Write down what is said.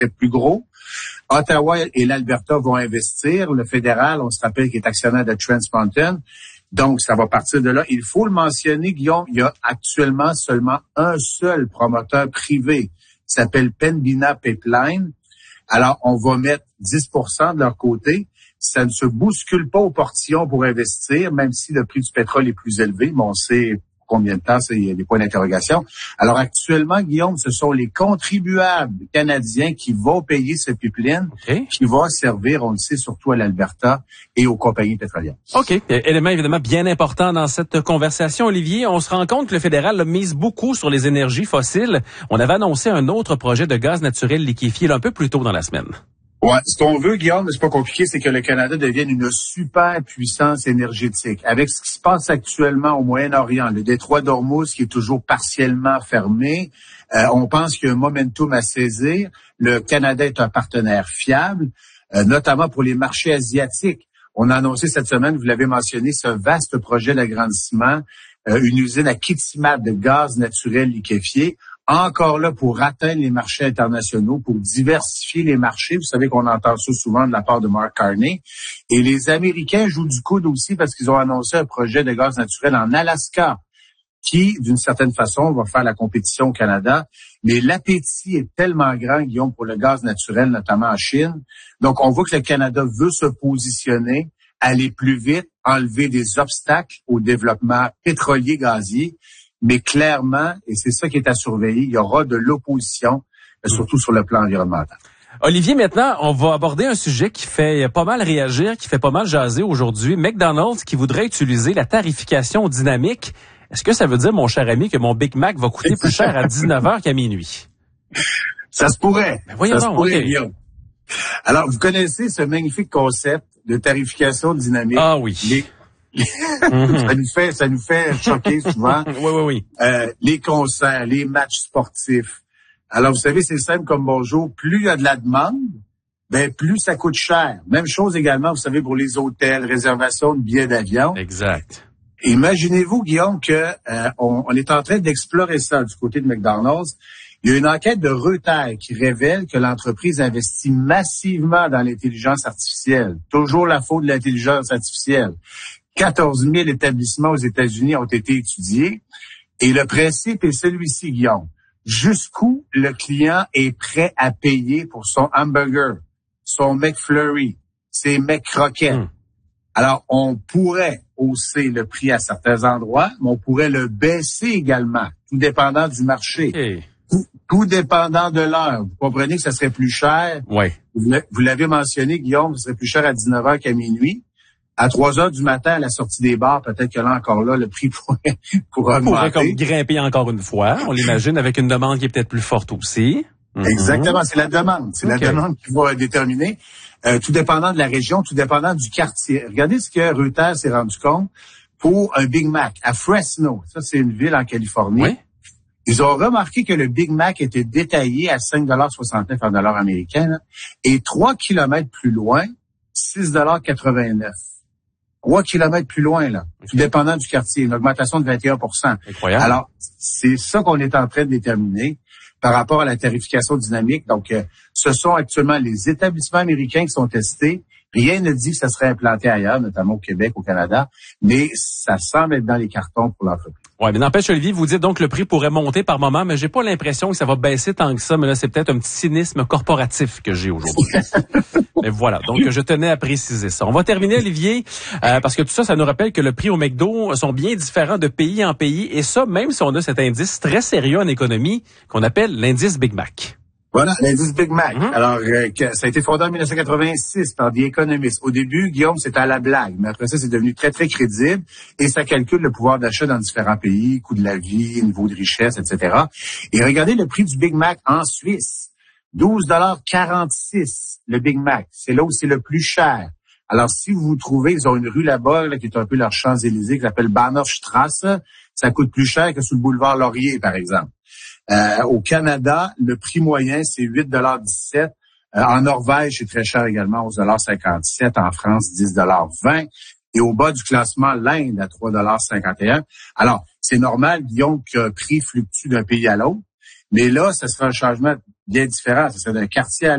plus gros. Ottawa et l'Alberta vont investir. Le fédéral, on se rappelle qu'il est actionnaire de Trans Mountain. Donc, ça va partir de là. Il faut le mentionner, Guillaume, il y a actuellement seulement un seul promoteur privé qui s'appelle Pembina Pipeline. Alors, on va mettre 10% de leur côté. Ça ne se bouscule pas au portillon pour investir, même si le prix du pétrole est plus élevé. Mais on sait combien de temps, il y a des points d'interrogation. Alors, actuellement, Guillaume, ce sont les contribuables canadiens qui vont payer ce pipeline, qui va servir, on le sait, surtout à l'Alberta et aux compagnies pétrolières. OK. Élément évidemment bien important dans cette conversation, Olivier. On se rend compte que le fédéral mise beaucoup sur les énergies fossiles. On avait annoncé un autre projet de gaz naturel liquéfié un peu plus tôt dans la semaine. Ouais, ce qu'on veut, Guillaume, mais c'est pas compliqué, c'est que le Canada devienne une super puissance énergétique. Avec ce qui se passe actuellement au Moyen-Orient, le détroit d'Ormuz qui est toujours partiellement fermé, on pense qu'il y a un momentum à saisir. Le Canada est un partenaire fiable, notamment pour les marchés asiatiques. On a annoncé cette semaine, vous l'avez mentionné, ce vaste projet d'agrandissement, une usine à Kitimat de gaz naturel liquéfié. Encore là pour atteindre les marchés internationaux, pour diversifier les marchés. Vous savez qu'on entend ça souvent de la part de Mark Carney. Et les Américains jouent du coude aussi parce qu'ils ont annoncé un projet de gaz naturel en Alaska qui, d'une certaine façon, va faire la compétition au Canada. Mais l'appétit est tellement grand, Guillaume, pour le gaz naturel, notamment en Chine. Donc, on voit que le Canada veut se positionner, aller plus vite, enlever des obstacles au développement pétrolier-gazier. Mais clairement, et c'est ça qui est à surveiller, il y aura de l'opposition, surtout sur le plan environnemental. Olivier, maintenant, on va aborder un sujet qui fait pas mal réagir, qui fait pas mal jaser aujourd'hui. McDonald's qui voudrait utiliser la tarification dynamique. Est-ce que ça veut dire, mon cher ami, que mon Big Mac va coûter plus cher à 19h qu'à minuit? Ça se pourrait. Voyons ça donc, se pourrait, okay. Guillaume. Alors, vous connaissez ce magnifique concept de tarification dynamique. Ah oui. Ça nous fait choquer souvent. Oui. Les concerts, les matchs sportifs. Alors, vous savez, c'est simple comme bonjour. Plus il y a de la demande, plus ça coûte cher. Même chose également, vous savez, pour les hôtels, réservation de billets d'avion. Exact. Imaginez-vous, Guillaume, que on est en train d'explorer ça du côté de McDonald's. Il y a une enquête de Reuters qui révèle que l'entreprise investit massivement dans l'intelligence artificielle. Toujours la faute de l'intelligence artificielle. 14 000 établissements aux États-Unis ont été étudiés. Et le principe est celui-ci, Guillaume. Jusqu'où le client est prêt à payer pour son hamburger, son McFlurry, ses McCroquettes. Alors, on pourrait hausser le prix à certains endroits, mais on pourrait le baisser également, tout dépendant du marché. Tout dépendant de l'heure. Vous comprenez que ça serait plus cher. Oui. Vous l'avez mentionné, Guillaume, ça serait plus cher à 19h qu'à minuit. À 3h du matin, à la sortie des bars, peut-être que là encore là, le prix pourrait augmenter. Pourrait comme grimper encore une fois. On l'imagine avec une demande qui est peut-être plus forte aussi. Exactement, c'est la demande. C'est la demande qui va déterminer. Tout dépendant de la région, tout dépendant du quartier. Regardez ce que Reuters s'est rendu compte pour un Big Mac à Fresno. Ça, c'est une ville en Californie. Oui. Ils ont remarqué que le Big Mac était détaillé à 5,69 $ en dollars américains, là, et 3 kilomètres plus loin, 6,89 $. 3 kilomètres plus loin, là, tout dépendant du quartier, une augmentation de 21%. Incroyable. Alors, c'est ça qu'on est en train de déterminer par rapport à la tarification dynamique. Donc, ce sont actuellement les établissements américains qui sont testés. Rien ne dit que ça serait implanté ailleurs, notamment au Québec, au Canada, mais ça semble être dans les cartons pour l'entreprise. Ouais, mais n'empêche, Olivier, vous dites donc que le prix pourrait monter par moment, mais j'ai pas l'impression que ça va baisser tant que ça, mais là, c'est peut-être un petit cynisme corporatif que j'ai aujourd'hui. Mais voilà, donc je tenais à préciser ça. On va terminer, Olivier, parce que tout ça, ça nous rappelle que le prix au McDo sont bien différents de pays en pays, et ça, même si on a cet indice très sérieux en économie qu'on appelle l'indice Big Mac. Voilà, l'indice Big Mac. Alors, ça a été fondé en 1986 par The Economist. Au début, Guillaume, c'était à la blague, mais après ça, c'est devenu très, très crédible et ça calcule le pouvoir d'achat dans différents pays, coût de la vie, niveau de richesse, etc. Et regardez le prix du Big Mac en Suisse. 12,46 $ le Big Mac. C'est là où c'est le plus cher. Alors, si vous trouvez, ils ont une rue là-bas, là, qui est un peu leur Champs-Élysées, qui s'appelle Bahnhofstrasse, ça coûte plus cher que sur le boulevard Laurier, par exemple. Au Canada, le prix moyen, c'est 8,17 $. En Norvège, c'est très cher également, 11,57 $. En France, 10,20 $. Et au bas du classement, l'Inde à 3,51 $. Alors, c'est normal, Guillaume, qu'un prix fluctue d'un pays à l'autre. Mais là, ça sera un changement bien différent. Ça serait d'un quartier à